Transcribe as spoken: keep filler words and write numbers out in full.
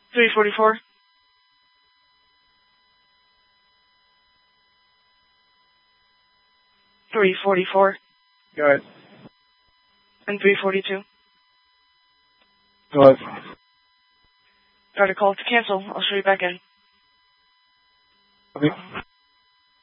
three forty-four. three forty-four. Go ahead. And three forty-two. Go ahead. Got a call to cancel. I'll show you back in. Okay.